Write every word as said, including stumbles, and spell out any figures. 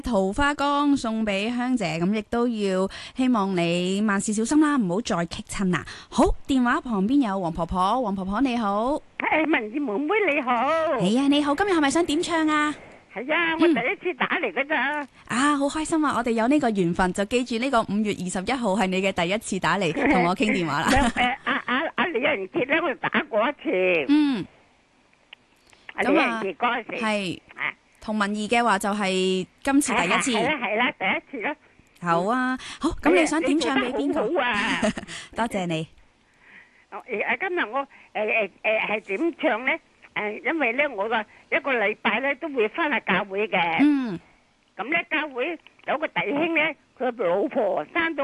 桃花江送俾香姐，咁亦都要希望你萬事小心啦，唔好再棘親啦。好，電話旁邊有黃婆婆，黃婆婆你好。 誒，文燕妹妹你好。 係啊，你好，今日係咪想點唱啊？ 係啊，我第一次打嚟噶咋。 啊，好開心啊！我哋有呢個緣分，就記住呢個五月二十一號係你嘅第一次打嚟同我傾電話啦。 誒，阿阿阿李仁傑咧，我打過一次。 嗯。 阿李仁傑嗰陣時。 係。同文儀嘅話就係今次第一次。 係啦係啦，第一次啦。 好啊，好，咁你想點唱俾邊個？ 好啊， 多謝你。 誒誒，今日我誒誒誒係點唱咧？誒，因為咧我個一個禮拜咧都會翻去教會嘅。 嗯。 咁咧教會有個弟兄咧，佢老婆生咗